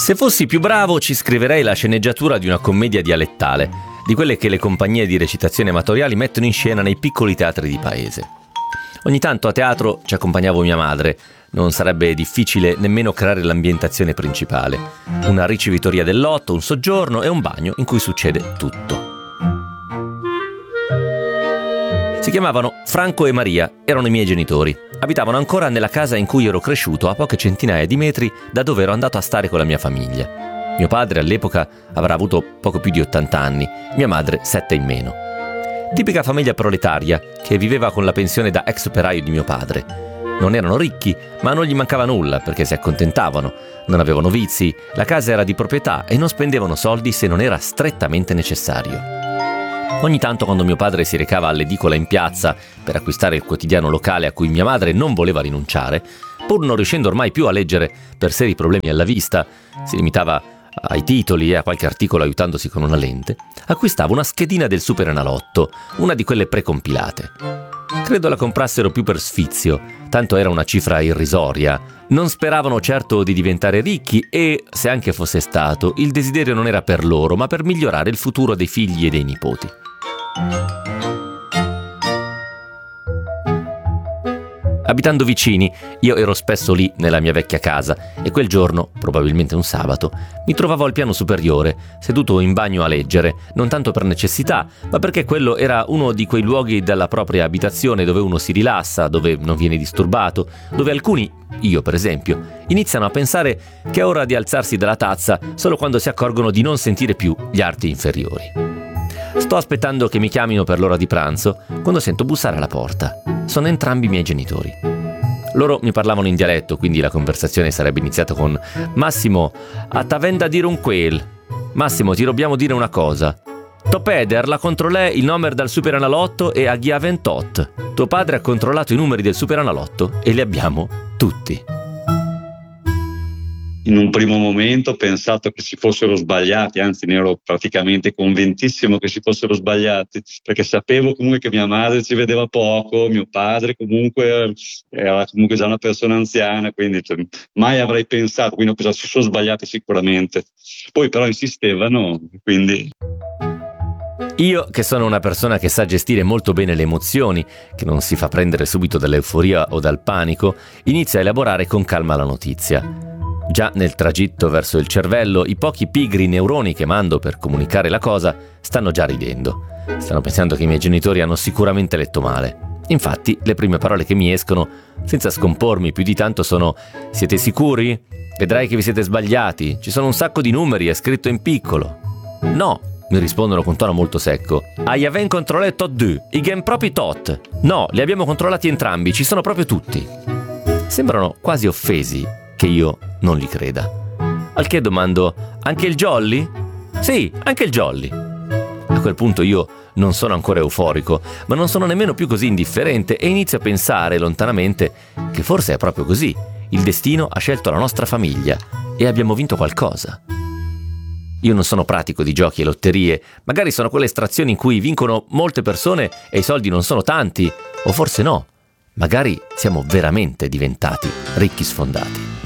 Se fossi più bravo ci scriverei la sceneggiatura di una commedia dialettale, di quelle che le compagnie di recitazione amatoriali mettono in scena nei piccoli teatri di paese. Ogni tanto a teatro ci accompagnavo mia madre, non sarebbe difficile nemmeno creare l'ambientazione principale. Una ricevitoria del lotto, un soggiorno e un bagno in cui succede tutto. Si chiamavano Franco e Maria, erano i miei genitori. Abitavano ancora nella casa in cui ero cresciuto a poche centinaia di metri da dove ero andato a stare con la mia famiglia. Mio padre all'epoca avrà avuto poco più di 80 anni, mia madre 7 in meno. Tipica famiglia proletaria che viveva con la pensione da ex operaio di mio padre. Non erano ricchi, ma non gli mancava nulla perché si accontentavano, non avevano vizi, la casa era di proprietà e non spendevano soldi se non era strettamente necessario. Ogni tanto quando mio padre si recava all'edicola in piazza per acquistare il quotidiano locale a cui mia madre non voleva rinunciare, pur non riuscendo ormai più a leggere per seri problemi alla vista, si limitava ai titoli e a qualche articolo aiutandosi con una lente, acquistava una schedina del Superenalotto, una di quelle precompilate. Credo la comprassero più per sfizio, tanto era una cifra irrisoria. Non speravano certo di diventare ricchi e, se anche fosse stato, il desiderio non era per loro, ma per migliorare il futuro dei figli e dei nipoti. Abitando vicini, io ero spesso lì nella mia vecchia casa e quel giorno, probabilmente un sabato, mi trovavo al piano superiore, seduto in bagno a leggere, non tanto per necessità, ma perché quello era uno di quei luoghi della propria abitazione dove uno si rilassa, dove non viene disturbato, dove alcuni, io per esempio, iniziano a pensare che è ora di alzarsi dalla tazza solo quando si accorgono di non sentire più gli arti inferiori. Sto aspettando che mi chiamino per l'ora di pranzo quando sento bussare alla porta. Sono entrambi i miei genitori. Loro mi parlavano in dialetto, quindi la conversazione sarebbe iniziata con «Massimo, a t'aven da dire un quel. Massimo, ti dobbiamo dire una cosa. To Peder la controllè il numero dal Superenalotto e a chi ha 28. Tuo padre ha controllato i numeri del Superenalotto e li abbiamo tutti». In un primo momento ho pensato che si fossero sbagliati, anzi ne ero praticamente convintissimo che si fossero sbagliati, perché sapevo comunque che mia madre ci vedeva poco, mio padre comunque era comunque già una persona anziana, quindi mai avrei pensato, quindi ho pensato si sono sbagliati sicuramente. Poi però insistevano, quindi... Io, che sono una persona che sa gestire molto bene le emozioni, che non si fa prendere subito dall'euforia o dal panico, inizio a elaborare con calma la notizia. Già nel tragitto verso il cervello, i pochi pigri neuroni che mando per comunicare la cosa stanno già ridendo. Stanno pensando che i miei genitori hanno sicuramente letto male. Infatti, le prime parole che mi escono, senza scompormi più di tanto, sono «Siete sicuri? Vedrai che vi siete sbagliati. Ci sono un sacco di numeri, è scritto in piccolo». «No», mi rispondono con tono molto secco. «Hai aven controlletto due, igen proprio tot». «No, li abbiamo controllati entrambi, ci sono proprio tutti». Sembrano quasi offesi che io non li creda. Al che domando, anche il Jolly? Sì, anche il Jolly. A quel punto io non sono ancora euforico, ma non sono nemmeno più così indifferente e inizio a pensare lontanamente che forse è proprio così. Il destino ha scelto la nostra famiglia e abbiamo vinto qualcosa. Io non sono pratico di giochi e lotterie, magari sono quelle estrazioni in cui vincono molte persone e i soldi non sono tanti, o forse no. Magari siamo veramente diventati ricchi sfondati.